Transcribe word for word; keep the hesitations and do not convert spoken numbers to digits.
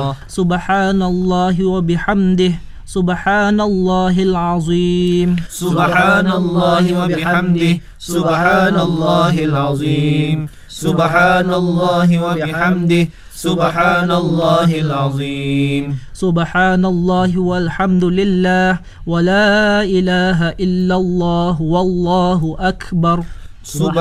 سبحان الله وبحمده سبحان الله العظيم سبحان الله وبحمده سبحان الله العظيم سبحان الله وبحمده سبحان الله العظيم سبحان الله والحمد لله ولا إله إلا الله والله أكبر.